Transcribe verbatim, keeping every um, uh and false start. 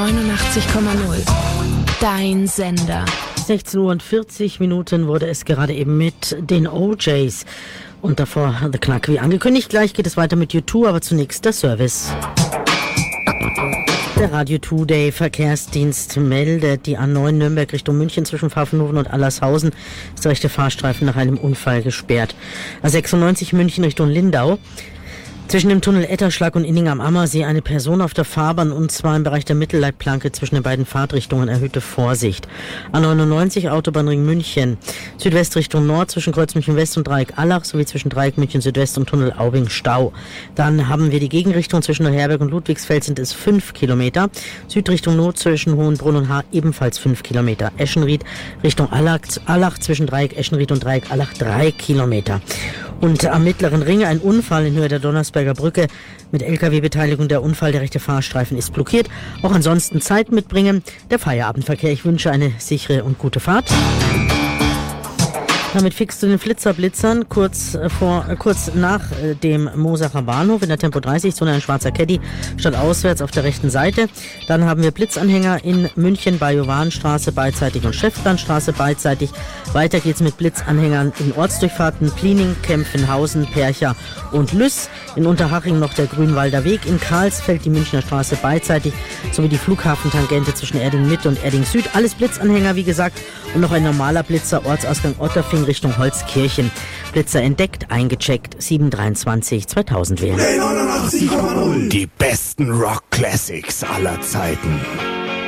neunundachtzig Komma null. Dein Sender. sechzehn Uhr und vierzig Minuten wurde es gerade eben mit den O Js. Und davor The Knack wie angekündigt. Gleich geht es weiter mit U zwei, aber zunächst der Service. Der Radio zwei Day Verkehrsdienst meldet, die A neun Nürnberg Richtung München zwischen Pfaffenhofen und Allershausen ist der rechte Fahrstreifen nach einem Unfall gesperrt. A sechsundneunzig München Richtung Lindau. Zwischen dem Tunnel Etterschlag und Inning am Ammersee eine Person auf der Fahrbahn, und zwar im Bereich der Mittelleitplanke zwischen den beiden Fahrtrichtungen, erhöhte Vorsicht. A neunundneunzig Autobahnring München, Südwest Richtung Nord zwischen Kreuz München West und Dreieck Allach sowie zwischen Dreieck München Südwest und Tunnel Aubing Stau. Dann haben wir die Gegenrichtung zwischen Neuherberg und Ludwigsfeld, sind es fünf Kilometer. Südrichtung Nord zwischen Hohenbrunn und Haar ebenfalls fünf Kilometer. Eschenried Richtung Allach, Allach zwischen Dreieck Eschenried und Dreieck Allach drei Kilometer. Und am Mittleren Ring ein Unfall in Höhe der Donnersberger Brücke mit L K W-Beteiligung. Der Unfall, der rechte Fahrstreifen ist blockiert. Auch ansonsten Zeit mitbringen. Der Feierabendverkehr. Ich wünsche eine sichere und gute Fahrt. Damit fix zu den Flitzerblitzern, kurz vor, kurz nach dem Mosacher Bahnhof in der Tempo dreißig Zone ein schwarzer Caddy statt auswärts auf der rechten Seite. Dann haben wir Blitzanhänger in München bei Jovanstraße beidseitig und Schäftlarnstraße beidseitig. Weiter geht's mit Blitzanhängern in Ortsdurchfahrten Pliening, Kempfenhausen, Percha und Lüss. In Unterhaching noch der Grünwalder Weg. In Karlsfeld die Münchner Straße beidseitig sowie die Flughafentangente zwischen Erding Mitte und Erding Süd. Alles Blitzanhänger, wie gesagt. Und noch ein normaler Blitzer, Ortsausgang Otterfing Richtung Holzkirchen. Blitzer entdeckt, eingecheckt, sieben dreiundzwanzig zweitausend wählen. Die besten Rock-Classics aller Zeiten.